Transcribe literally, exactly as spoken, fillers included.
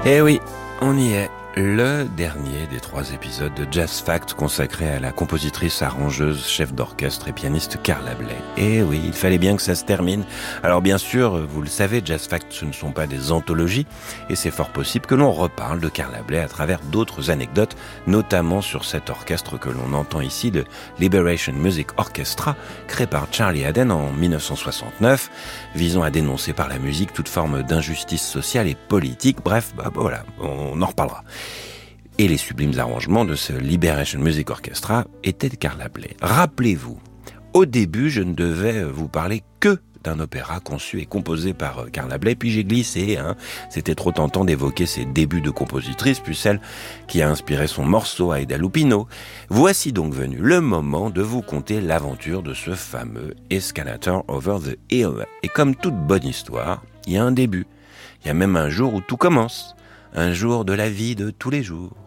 Eh oui, on y est. Le dernier des trois épisodes de Jazz Facts consacré à la compositrice, arrangeuse, chef d'orchestre et pianiste Carla Bley. Et oui, il fallait bien que ça se termine. Alors bien sûr, vous le savez, Jazz Facts, ce ne sont pas des anthologies, et c'est fort possible que l'on reparle de Carla Bley à travers d'autres anecdotes, notamment sur cet orchestre que l'on entend ici, le Liberation Music Orchestra, créé par Charlie Haden en dix-neuf cent soixante-neuf, visant à dénoncer par la musique toute forme d'injustice sociale et politique. Bref, bah voilà, on en reparlera. Et les sublimes arrangements de ce Liberation Music Orchestra étaient de Carla Bley. Rappelez-vous, au début, je ne devais vous parler que d'un opéra conçu et composé par Carla Bley, puis j'ai glissé, hein. C'était trop tentant d'évoquer ses débuts de compositrice, puis celle qui a inspiré son morceau à Ida Lupino. Voici donc venu le moment de vous conter l'aventure de ce fameux Escalator Over the Hill. Et comme toute bonne histoire, il y a un début. Il y a même un jour où tout commence. Un jour de la vie de tous les jours.